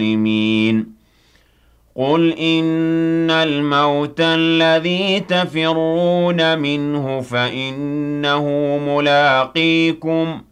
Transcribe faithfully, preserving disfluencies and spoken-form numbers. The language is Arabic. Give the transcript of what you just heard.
قُلْ إِنَّ الْمَوْتَ الَّذِي تَفِرُّونَ مِنْهُ فَإِنَّهُ مُلَاقِيكُمْ ۖ